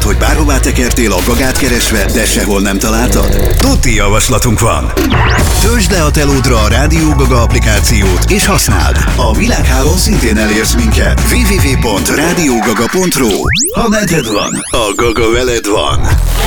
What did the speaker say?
hogy bárhová tekertél a Gagát keresve, de sehol nem találtad? Tuti javaslatunk van! Töltsd le a telódra a Rádió Gaga applikációt, és használd! A világhálón szintén elérsz minket. www.radiogaga.ru. Ha nedved van, a Gaga veled van.